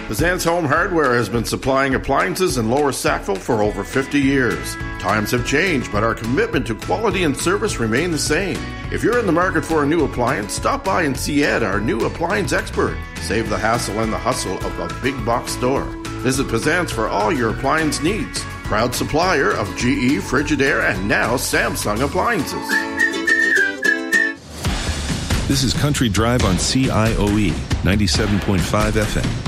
Pazan's Home Hardware has been supplying appliances in Lower Sackville for over 50 years. Times have changed, but our commitment to quality and service remain the same. If you're in the market for a new appliance, stop by and see Ed, our new appliance expert. Save the hassle and the hustle of a big box store. Visit Pazan's for all your appliance needs. Proud supplier of GE, Frigidaire, and now Samsung appliances. This is Country Drive on CIOE 97.5 FM.